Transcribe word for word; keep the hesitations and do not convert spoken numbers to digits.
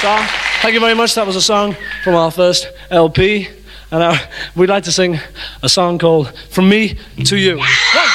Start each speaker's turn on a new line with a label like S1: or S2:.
S1: song. Thank you very much. That was a song from our first L P. And now we'd like to sing a song called From Me to You. One,